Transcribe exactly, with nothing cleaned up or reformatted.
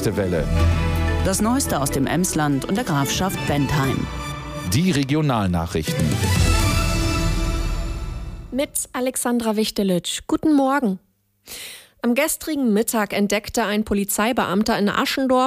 nächste Welle. Das Neueste aus dem Emsland und der Grafschaft Bentheim. Die Regionalnachrichten. Mit Alexandra Wichtelitsch. Guten Morgen. Am gestrigen Mittag entdeckte ein Polizeibeamter in Aschendorf